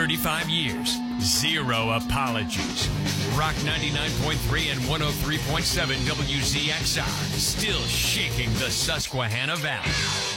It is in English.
35 years. Zero apologies. Rock 99.3 and 103.7 WZXR. Still shaking the Susquehanna Valley.